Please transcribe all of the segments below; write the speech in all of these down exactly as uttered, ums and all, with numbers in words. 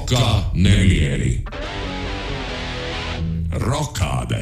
Roka nemieri. Rokāde.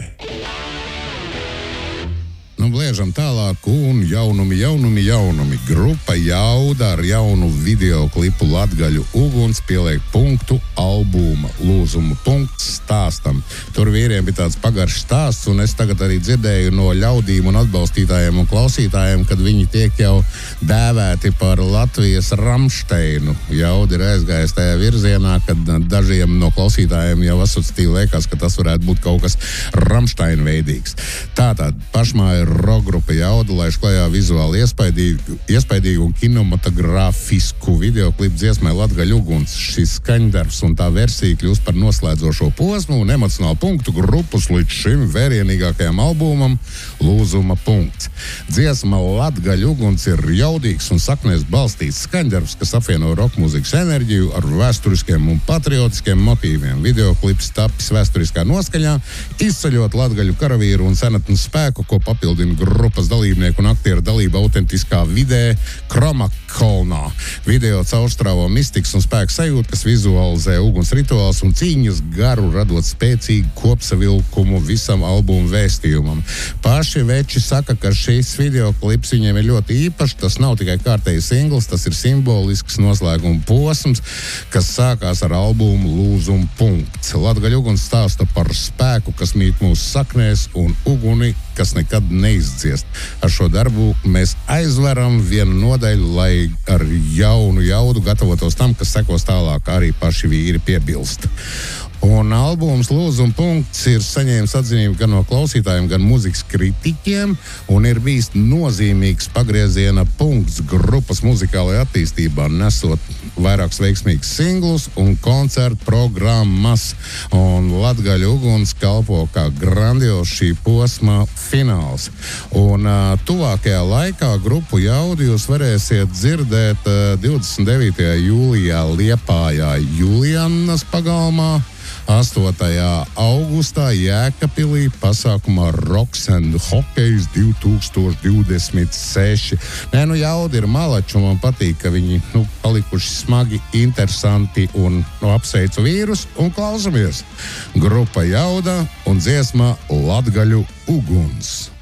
Nu, bliežam tālāk un jaunumi, jaunumi, jaunumi. Grupa Jauda ar jaunu videoklipu Latgaļu uguns pieliek punktu albuma Lūzuma punkts stāstam. Tur vīriem bija tāds pagaršs stāsts, un es tagad arī dzirdēju no ļaudīm un atbalstītājiem un klausītājiem, kad viņi tiek jau dēvēti par Latvijas Ramšteinu. Jauda ir aizgājis tajā virzienā, kad dažiem no klausītājiem jau asociatīvi liekas, ka tas varētu būt kaut kas Ramšteina veidīgs. Tātad pašmāja rockgrupa Jauda laiž klajā vizuāli iespaidīgu, iespaidīgu un kinematogrāfisku videoklipu dziesmai Latgaļu uguns. Šis skaņdarbs un tā versija kļūst par noslēdzošo posmu un emocionālu punktu grupas līdz šim vērienīgākajam albumam Lūzuma punkts. Dziesma Latgaļu uguns ir jaudīgs un saknēs balstīts skaņdarbs, kas apvieno roka mūzikas enerģiju ar vēsturiskiem un patriotiskiem motīviem. Videoklips tapis vēsturiskā noskaņā, izceļot latgaļu karavīru un senatnes spēku, ko papildina grupas dalībnieku un aktieru dalība autentiskā vidē Kromakolnā. Video caurstrāvo mistikas un spēku sajūtu, kas vizualizē uguns rituāls un cīņas garu, radot spēcīgu kopsavilkumu visam albumu vēstījumam. Paši veči saka, ka šīs videoklips viņiem ir ļoti īpašs. Tas nav tikai kārtējs singls, tas ir simbolisks noslēguma posms, kas sākās ar albumu Lūzuma punkts. Latgaļu uguns stāsta par spēku, kas mīt mūsu saknēs, un uguni, kas nekad neizdziest. Ar šo darbu mēs aizveram vienu nodaļu, lai ar jaunu jaudu gatavotos tam, kas sekos tālāk, arī paši vīri piebilst. Un albums Lūzuma punkts ir saņēmis atzinību gan no klausītājiem, gan mūzikas kritiķiem, un ir bijis nozīmīgs pagrieziena punkts grupas muzikālajā attīstībā, nesot vairākus veiksmīgus singlus un koncertu programmas. Un Latgaļu uguns kalpo kā grandios šī posma fināls. Un uh, tuvākajā laikā grupu Jaudu jūs varēsiet dzirdēt uh, divdesmit devītajā jūlijā Liepājā Juliannas pagalmā, astotajā augustā Jēkabpilī pasākumā Rocks and Hokejs divi tūkstoši divdesmit seši. Nē, nu Jauda ir malači, un man patīk, ka viņi nu, palikuši smagi, interesanti un nu, apsveicu vīrus un klausamies. Grupa Jauda un dziesma Latgaļu uguns.